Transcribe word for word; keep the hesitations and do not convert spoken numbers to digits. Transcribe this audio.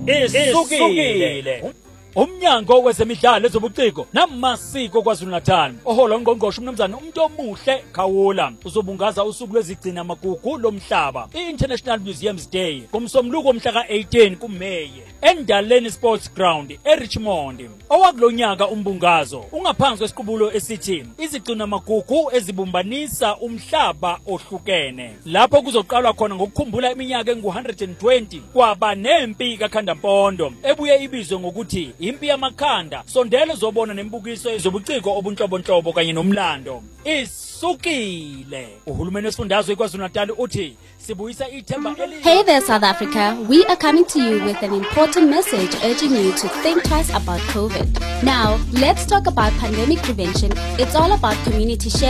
isukile. Umnyango wezemidlalo ezobuciko namasiko KwaZulu-Natal ohola ungqongqoshe umnumzana umuntu omuhle Khawula uzobungaza usuku lwezigcina magugu lomhlaba i-International Museums Day kumsomluko mhla ka-eighteen kuMeyi eNdaleni Sports Ground eRichmond. Owakulonyaka umbungazo ungaphansi kwesiqubulo esithi izigcina magugu ezibumbanisa umhlaba ohlukene. Lapho kuzoqalwa khona ngokukhumbula iminyaka engu one hundred twenty kwaba nempi kaKhandampondo ebuye ibizwe ngokuthi impi yamakhanda. Sondelo zobona nembukiso ezobuciko obunhlobonhlobo kanye nomlando. Isukile. Uhulumeni wesifundazwe KwaZulu-Natal uthi sibuyisa ithemba eli. Hey there South Africa, we are coming to you with an important message urging you to think twice about COVID. Now, let's talk about pandemic prevention. It's all about community sharing.